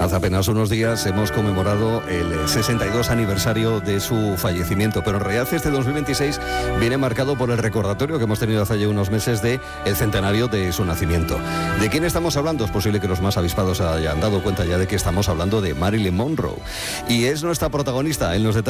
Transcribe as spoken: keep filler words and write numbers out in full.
Hace apenas unos días hemos conmemorado el sesenta y dos aniversario de su fallecimiento, pero en realidad este dos mil veintiséis viene marcado por el recordatorio que hemos tenido hace ya unos meses de el centenario de su nacimiento. ¿De quién estamos hablando? Es posible que los más avispados hayan dado cuenta ya de que estamos hablando de Marilyn Monroe. Y es nuestra protagonista en los detalles